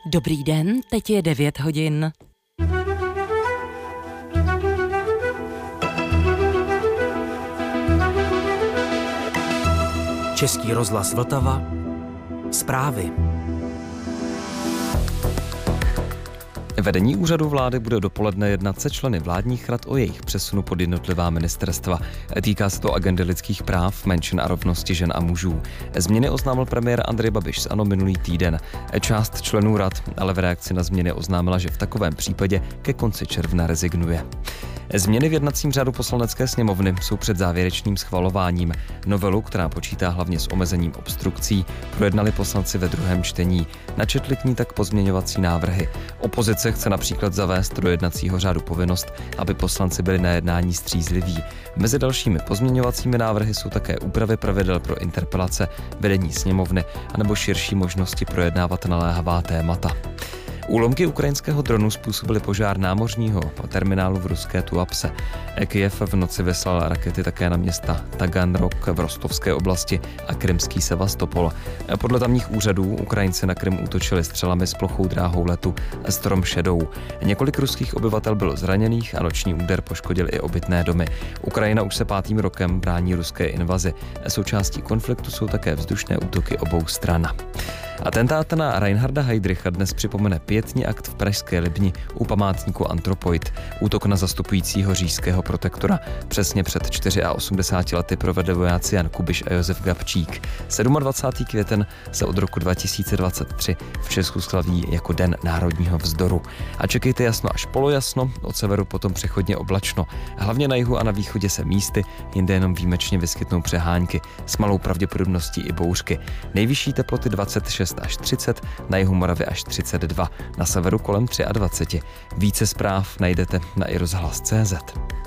Dobrý den, teď je 9 hodin. Český rozhlas Vltava. Zprávy. Vedení úřadu vlády bude dopoledne jednat se členy vládních rad o jejich přesunu pod jednotlivá ministerstva. Týká se to agendy lidských práv, menšin a rovnosti žen a mužů. Změny oznámil premiér Andrej Babiš z ANO minulý týden. Část členů rad ale v reakci na změny oznámila, že v takovém případě ke konci června rezignuje. Změny v jednacím řádu Poslanecké sněmovny jsou před závěrečným schvalováním. Novelu, která počítá hlavně s omezením obstrukcí, projednali poslanci ve druhém čtení. Načetli k ní tak pozměňovací návrhy. Opozice chce například zavést do jednacího řádu povinnost, aby poslanci byli na jednání střízliví. Mezi dalšími pozměňovacími návrhy jsou také úpravy pravidel pro interpelace, vedení sněmovny anebo širší možnosti projednávat naléhavá témata. Úlomky ukrajinského dronu způsobily požár námořního terminálu v ruské Tuapse. Kyjev v noci vyslal rakety také na města Taganrog v Rostovské oblasti a krymský Sevastopol. Podle tamních úřadů Ukrajinci na Krym útočili střelami s plochou dráhou letu Strom Shadow. Několik ruských obyvatel bylo zraněných a noční úder poškodil i obytné domy. Ukrajina už se 5. rokem brání ruské invazi. Součástí konfliktu jsou také vzdušné útoky obou stran. Atentát na Reinharda Heydricha dnes připomene pietní akt v pražské Libni u památníku Anthropoid. Útok na zastupujícího říšského protektora přesně před 84 lety provedli vojáci Jan Kubiš a Josef Gabčík. 27. květen se od roku 2023 v Česku slaví jako Den národního vzdoru. A čekejte jasno až polojasno, od severu potom přechodně oblačno. Hlavně na jihu a na východě se místy, jinde jenom výjimečně vyskytnou přehánky, s malou pravděpodobností i bouřky. Nejvyšší teploty 26 až 30, na jihu Moravy až 32, na severu kolem 23. Více zpráv najdete na iRozhlas.cz.